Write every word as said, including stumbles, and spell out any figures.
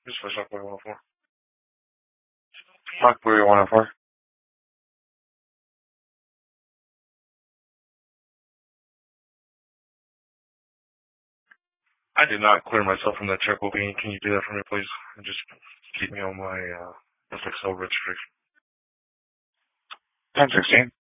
Just for Shockboy one oh four. Shockboy one oh four. I did not clear myself from that triple bean. Can you do that for me, please? And just keep me on my uh, F X L registration. ten sixteen.